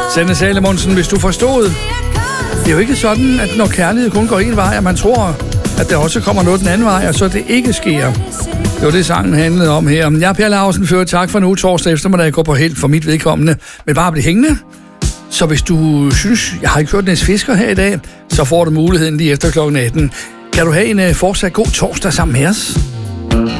Sanne Salomonsen, hvis du forstod. Det er jo ikke sådan, at når kærlighed kun går en vej, at man tror, at der også kommer noget den anden vej, og så det ikke sker. Det var det, sangen handlede om her. Jeg er Per Lausen, fører tak for nu torsdag eftermiddag, går på helt for mit vedkommende. Men bare bliv hængende. Så hvis du synes, jeg har ikke hørt Næs Fisker her i dag, så får du muligheden lige efter klokken 18. Kan du have en fortsat god torsdag sammen med os?